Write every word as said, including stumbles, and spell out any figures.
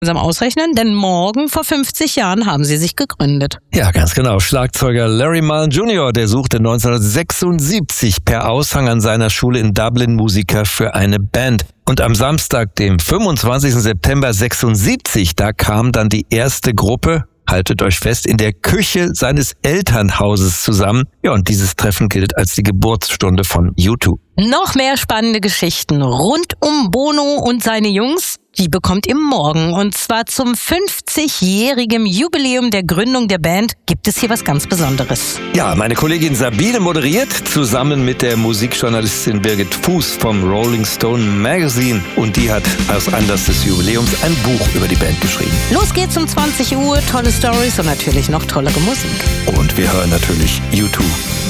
Langsam ausrechnen, denn morgen vor fünfzig Jahren haben sie sich gegründet. Ja, ganz genau. Schlagzeuger Larry Mullen Junior, der suchte neunzehnhundertsechsundsiebzig per Aushang an seiner Schule in Dublin Musiker für eine Band. Und am Samstag, dem fünfundzwanzigsten September sechsundsiebzig, da kam dann die erste Gruppe, haltet euch fest, in der Küche seines Elternhauses zusammen. Ja, und dieses Treffen gilt als die Geburtsstunde von U zwei. Noch mehr spannende Geschichten rund um Bono und seine Jungs, die bekommt ihr morgen. Und zwar zum fünfzigjährigen Jubiläum der Gründung der Band gibt es hier was ganz Besonderes. Ja, meine Kollegin Sabine moderiert zusammen mit der Musikjournalistin Birgit Fuß vom Rolling Stone Magazine. Und die hat aus Anlass des Jubiläums ein Buch über die Band geschrieben. Los geht's um zwanzig Uhr, tolle Stories und natürlich noch tollere Musik. Und wir hören natürlich U zwei.